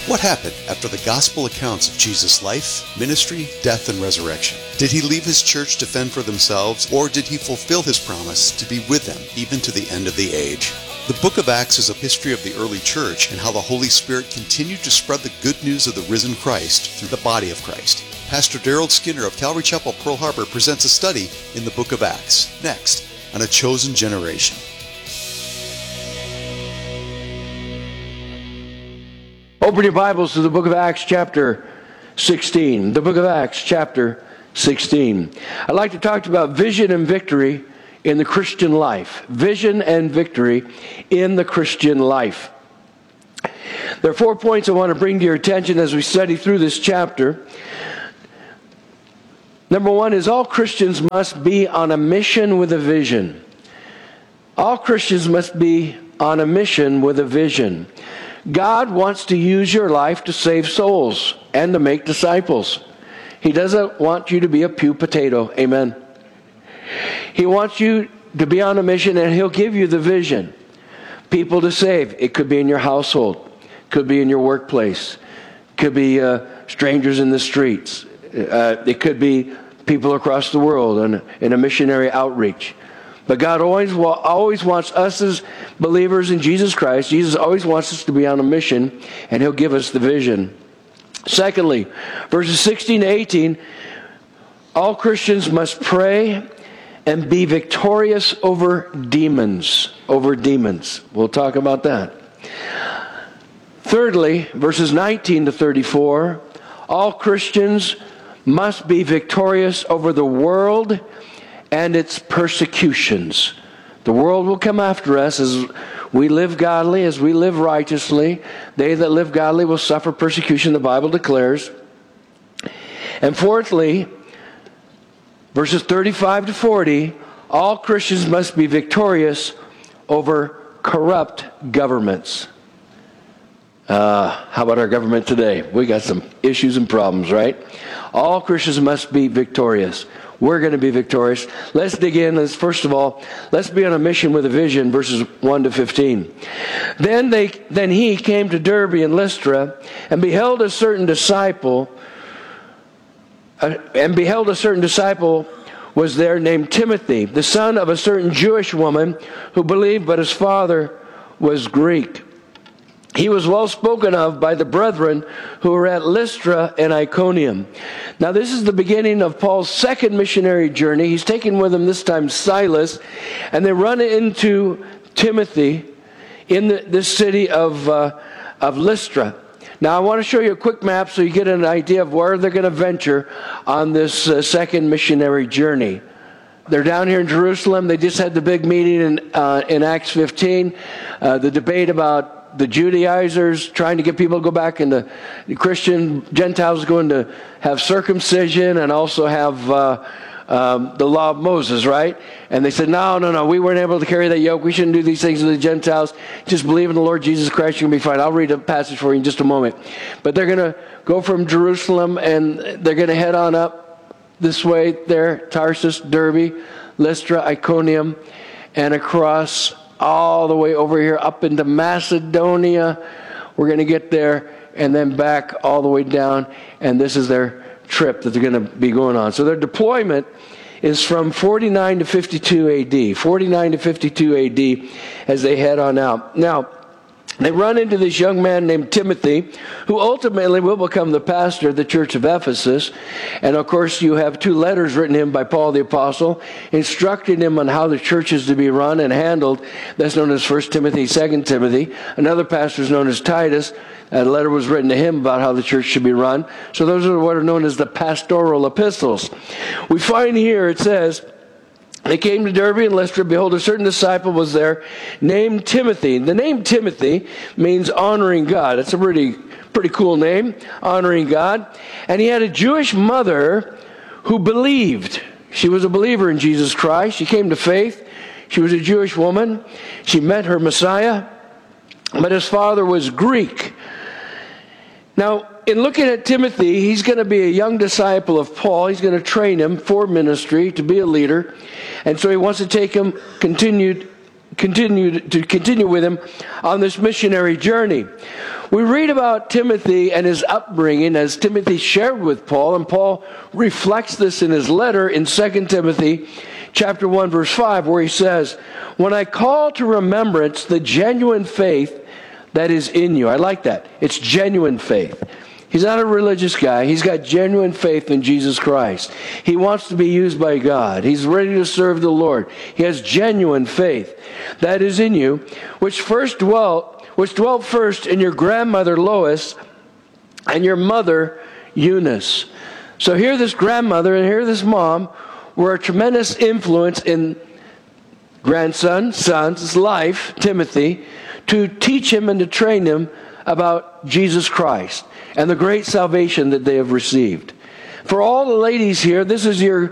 What happened after the gospel accounts of Jesus' life, ministry, death, and resurrection? Did he leave his church to fend for themselves, or did he fulfill his promise to be with them even to the end of the age? The book of Acts is a history of the early church and how the Holy Spirit continued to spread the good news of the risen Christ through the body of Christ. Pastor Daryl Skinner of Calvary Chapel, Pearl Harbor presents a study in the book of Acts, next on A Chosen Generation. Open your Bibles to the book of Acts chapter 16. The book of Acts chapter 16. I'd like to talk about vision and victory in the Christian life. Vision and victory in the Christian life. There are 4 points I want to bring to your attention as we study through this chapter. Number 1 is all Christians must be on a mission with a vision. All Christians must be on a mission with a vision. God wants to use your life to save souls and to make disciples. He doesn't want you to be a pew potato. Amen. He wants you to be on a mission, and He'll give you the vision. People to save. It could be in your household. Could be in your workplace. Could be strangers in the streets. It could be people across the world in a missionary outreach. But God always wants us as believers in Jesus Christ. Jesus always wants us to be on a mission, and He'll give us the vision. Secondly, verses 16 to 18, all Christians must pray and be victorious over demons. Over demons. We'll talk about that. Thirdly, verses 19 to 34, all Christians must be victorious over the world and its persecutions. The world will come after us as we live godly, as we live righteously. They that live godly will suffer persecution, the Bible declares. And fourthly, verses 35 to 40, all Christians must be victorious over corrupt governments. How about our government today? We got some issues and problems, right? All Christians must be victorious. We're going to be victorious. Let's dig in. First of all, let's be on a mission with a vision, verses 1 to 15. Then he came to Derbe and Lystra, and beheld a certain disciple, was there named Timothy, the son of a certain Jewish woman who believed, but his father was Greek. He was well spoken of by the brethren who were at Lystra and Iconium. Now this is the beginning of Paul's second missionary journey. He's taken with him this time Silas, and they run into Timothy in this city of Lystra. Now I want to show you a quick map so you get an idea of where they're going to venture on this second missionary journey. They're down here in Jerusalem. They just had the big meeting in Acts 15, the debate about the Judaizers trying to get people to go back into the Christian Gentiles going to have circumcision and also have the law of Moses, right? And they said, no, we weren't able to carry that yoke. We shouldn't do these things to the Gentiles. Just believe in the Lord Jesus Christ, you're going to be fine. I'll read a passage for you in just a moment. But they're going to go from Jerusalem and they're going to head on up this way there, Tarsus, Derbe, Lystra, Iconium, and across all the way over here up into Macedonia. We're going to get there and then back all the way down, and this is their trip that they're going to be going on. So their deployment is from 49 to 52 AD. 49 to 52 AD as they head on out. Now, they run into this young man named Timothy, who ultimately will become the pastor of the church of Ephesus. And of course, you have 2 letters written to him by Paul the Apostle, instructing him on how the church is to be run and handled. That's known as 1 Timothy, 2 Timothy. Another pastor is known as Titus. A letter was written to him about how the church should be run. So those are what are known as the pastoral epistles. We find here, it says, they came to Derbe and Lystra. Behold, a certain disciple was there named Timothy. The name Timothy means honoring God. That's a pretty cool name, honoring God. And he had a Jewish mother who believed. She was a believer in Jesus Christ. She came to faith. She was a Jewish woman. She met her Messiah. But his father was Greek. Now, in looking at Timothy, he's going to be a young disciple of Paul. He's going to train him for ministry, to be a leader. And so he wants to take him, continue with him on this missionary journey. we read about Timothy and his upbringing as Timothy shared with Paul, and Paul reflects this in his letter in 2 Timothy chapter 1, verse 5, where he says, "When I call to remembrance the genuine faith that is in you." I like that. It's genuine faith. He's not a religious guy. He's got genuine faith in Jesus Christ. He wants to be used by God. He's ready to serve the Lord. He has genuine faith that is in you, which dwelt first in your grandmother Lois and your mother Eunice. So here this grandmother and here this mom were a tremendous influence in son's life, Timothy, to teach him and to train him about Jesus Christ and the great salvation that they have received. For all the ladies here, this is your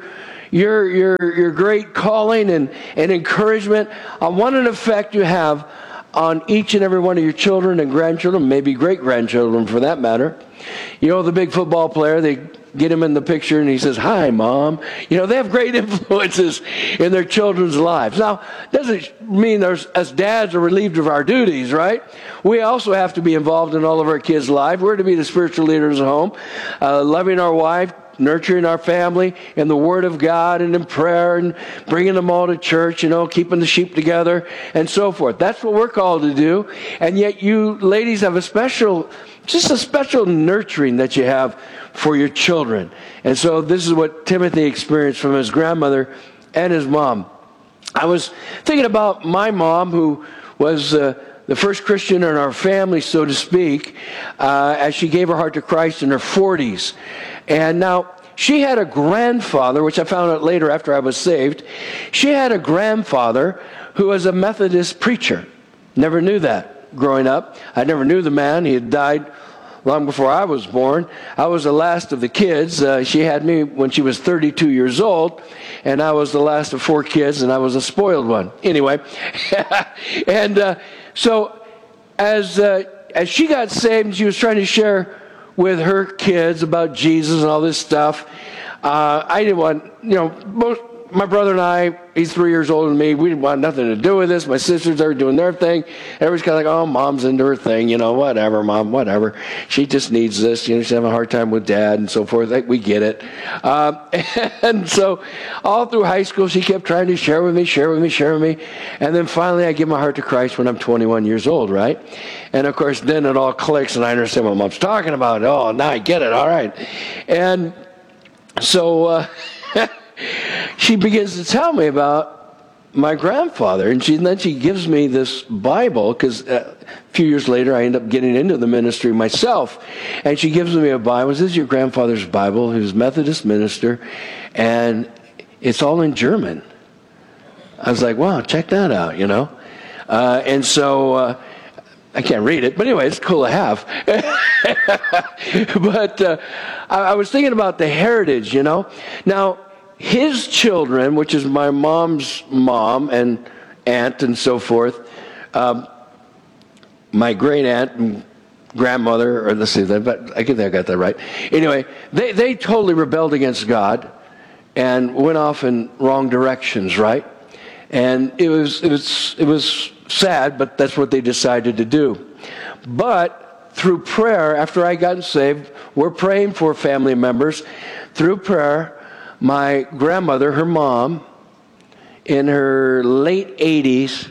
great calling and encouragement on what an effect you have on each and every one of your children and grandchildren, maybe great-grandchildren for that matter. You know, the big football player, they get him in the picture and he says, "Hi, Mom." You know, they have great influences in their children's lives. Now, doesn't mean as dads are relieved of our duties, right? We also have to be involved in all of our kids' lives. We're to be the spiritual leaders at home, loving our wife, nurturing our family in the Word of God and in prayer and bringing them all to church, you know, keeping the sheep together and so forth. That's what we're called to do. And yet you ladies have a special nurturing that you have for your children. And so this is what Timothy experienced from his grandmother and his mom. I was thinking about my mom, who was the first Christian in our family, so to speak, as she gave her heart to Christ in her 40s. And now, she had a grandfather, which I found out later after I was saved. She had a grandfather who was a Methodist preacher. Never knew that growing up. I never knew the man. He had died long before I was born. I was the last of the kids. She had me when she was 32 years old, and I was the last of 4 kids, and I was a spoiled one. Anyway, and so as she got saved and she was trying to share with her kids about Jesus and all this stuff, I didn't want, my brother and I, he's 3 years older than me, we didn't want nothing to do with this. My sisters, they were doing their thing. Everybody's kind of like, "Oh, Mom's into her thing, whatever, Mom, whatever. She just needs this, she's having a hard time with Dad," and so forth. We get it. And so all through high school, she kept trying to share with me. And then finally, I give my heart to Christ when I'm 21 years old, right? And of course, then it all clicks and I understand what Mom's talking about. Oh, now I get it. All right. And so she begins to tell me about my grandfather, and then she gives me this Bible, because a few years later I end up getting into the ministry myself, and she gives me a Bible. "This is your grandfather's Bible. He was a Methodist minister, and it's all in German." I was like, "Wow, check that out," and so I can't read it, but anyway, it's cool to have. But I was thinking about the heritage, Now, his children, which is my mom's mom and aunt and so forth, my great aunt and grandmother, or let's see, but I think I got that right. Anyway, they totally rebelled against God and went off in wrong directions, right? And it was sad, but that's what they decided to do. But through prayer, after I got saved, we're praying for family members. Through prayer, my grandmother, her mom, in her late 80s,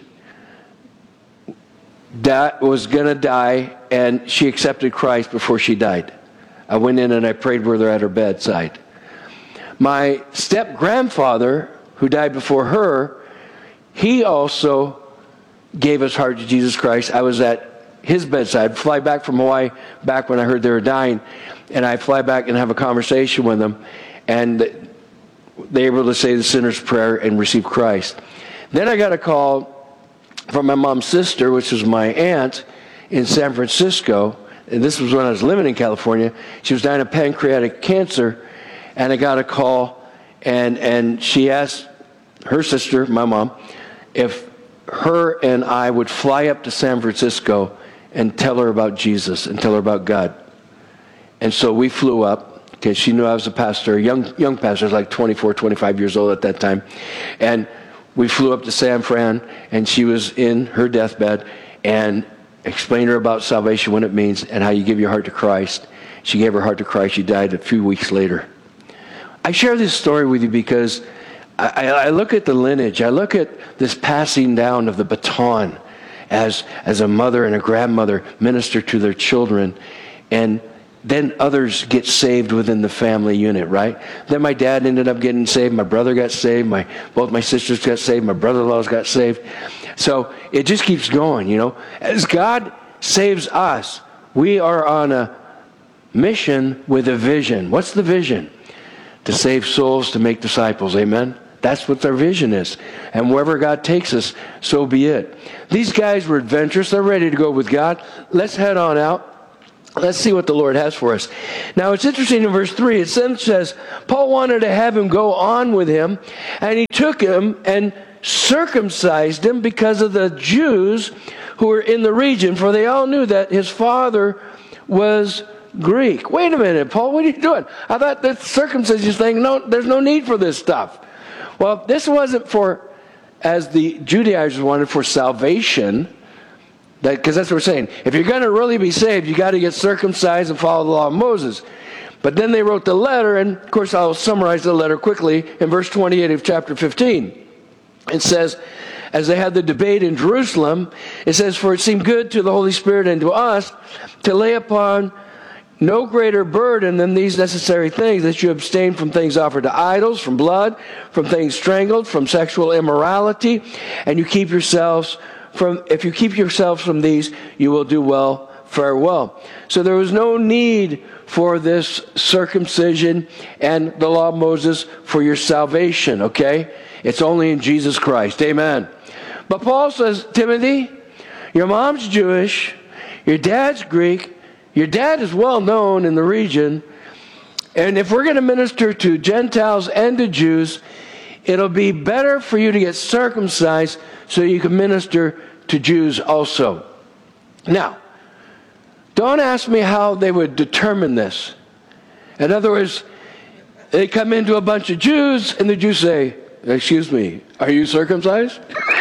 was going to die, and she accepted Christ before she died. I went in and I prayed with her at her bedside. My step-grandfather, who died before her, he also gave his heart to Jesus Christ. I was at his bedside. I'd fly back from Hawaii back when I heard they were dying, and I fly back and have a conversation with them, and they were able to say the sinner's prayer and receive Christ. Then I got a call from my mom's sister, which was my aunt in San Francisco, and this was when I was living in California. She was dying of pancreatic cancer, and I got a call, and she asked her sister, my mom, if her and I would fly up to San Francisco and tell her about Jesus and tell her about God. And so we flew up, because she knew I was a pastor, young pastor, I was like 24, 25 years old at that time. And we flew up to San Fran, and she was in her deathbed, and explained to her about salvation, what it means, and how you give your heart to Christ. She gave her heart to Christ. She died a few weeks later. I share this story with you because I look at the lineage. I look at this passing down of the baton as a mother and a grandmother minister to their children, and then others get saved within the family unit, right? Then my dad ended up getting saved. My brother got saved. Both my sisters got saved. My brother-in-laws got saved. So it just keeps going, you know. As God saves us, we are on a mission with a vision. What's the vision? To save souls, to make disciples. Amen? That's what their vision is. And wherever God takes us, so be it. These guys were adventurous. They're ready to go with God. Let's head on out. Let's see what the Lord has for us. Now, it's interesting in verse 3. It says, Paul wanted to have him go on with him, and he took him and circumcised him because of the Jews who were in the region, for they all knew that his father was Greek. Wait a minute, Paul, what are you doing? I thought the circumcision thing, no, there's no need for this stuff. Well, this wasn't for, as the Judaizers wanted, for salvation. Because that's what we're saying. If you're going to really be saved, you got to get circumcised and follow the law of Moses. But then they wrote the letter, and of course I'll summarize the letter quickly in verse 28 of chapter 15. It says, as they had the debate in Jerusalem, it says, for it seemed good to the Holy Spirit and to us to lay upon no greater burden than these necessary things, that you abstain from things offered to idols, from blood, from things strangled, from sexual immorality, and you keep yourselves if you keep yourselves from these, you will do well, fare well. So there was no need for this circumcision and the law of Moses for your salvation, okay? It's only in Jesus Christ. Amen. But Paul says, Timothy, your mom's Jewish, your dad's Greek, your dad is well known in the region, and if we're going to minister to Gentiles and to Jews, it'll be better for you to get circumcised so you can minister to Jews also. Now, don't ask me how they would determine this. In other words, they come into a bunch of Jews and the Jews say, excuse me, are you circumcised?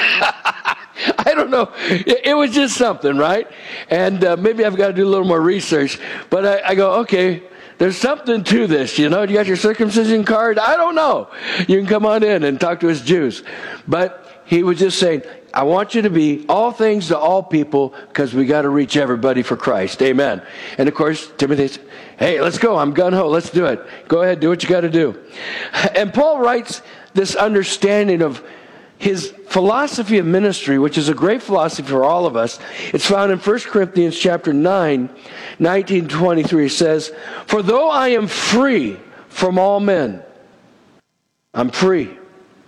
I don't know. It was just something, right? And maybe I've got to do a little more research. But I go, okay, there's something to this, you know. You got your circumcision card? I don't know. You can come on in and talk to us Jews. But he was just saying, I want you to be all things to all people because we got to reach everybody for Christ. Amen. And of course, Timothy says, hey, let's go. I'm gung-ho. Let's do it. Go ahead. Do what you got to do. And Paul writes this understanding of his philosophy of ministry, which is a great philosophy for all of us. It's found in 1 Corinthians chapter 9, 19-23. It says, for though I am free from all men, I'm free.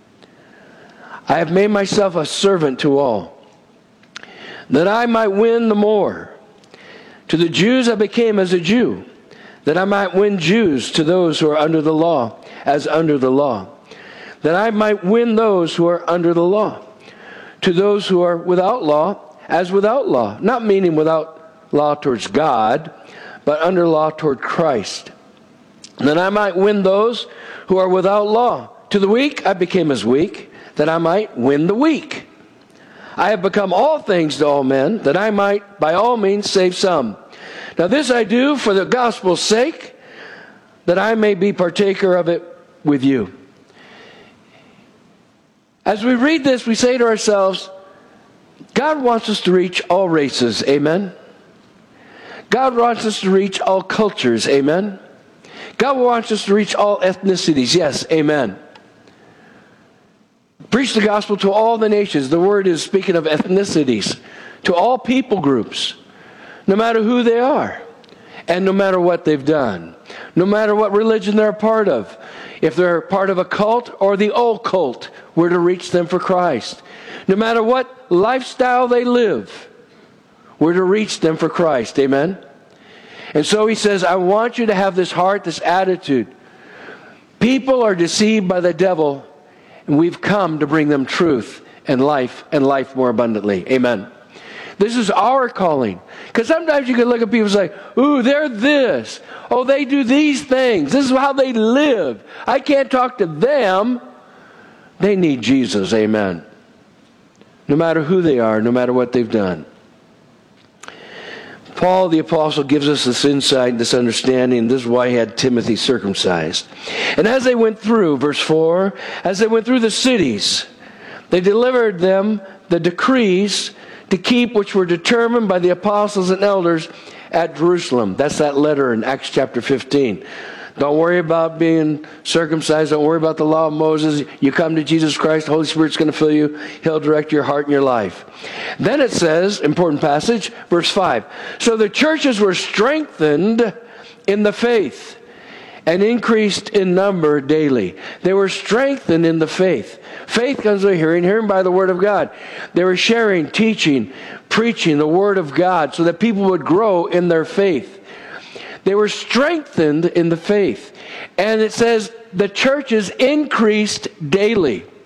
I have made myself a servant to all, that I might win the more. To the Jews I became as a Jew, that I might win Jews to those who are under the law, as under the law. That I might win those who are under the law. To those who are without law, as without law. Not meaning without law towards God, but under law toward Christ. That I might win those who are without law. To the weak I became as weak, that I might win the weak. I have become all things to all men, that I might by all means save some. Now this I do for the gospel's sake, that I may be partaker of it with you. As we read this, we say to ourselves, God wants us to reach all races, amen? God wants us to reach all cultures, amen? God wants us to reach all ethnicities, yes, amen. Preach the gospel to all the nations. The word is speaking of ethnicities. To all people groups. No matter who they are. And no matter what they've done. No matter what religion they're a part of. If they're part of a cult or the occult, we're to reach them for Christ. No matter what lifestyle they live, we're to reach them for Christ. Amen? And so he says, I want you to have this heart, this attitude. People are deceived by the devil. And we've come to bring them truth and life more abundantly. Amen. This is our calling. Because sometimes you can look at people and say, ooh, they're this. Oh, they do these things. This is how they live. I can't talk to them. They need Jesus. Amen. No matter who they are, no matter what they've done. Paul the apostle gives us this insight, this understanding. This is why he had Timothy circumcised. And as they went through, verse 4, as they went through the cities, they delivered them the decrees to keep, which were determined by the apostles and elders at Jerusalem. That's that letter in Acts chapter 15. Don't worry about being circumcised. Don't worry about the law of Moses. You come to Jesus Christ, the Holy Spirit's going to fill you. He'll direct your heart and your life. Then it says, important passage, verse 5. So the churches were strengthened in the faith and increased in number daily. They were strengthened in the faith. Faith comes by hearing, hearing by the word of God. They were sharing, teaching, preaching the word of God so that people would grow in their faith. They were strengthened in the faith. And it says the churches increased daily.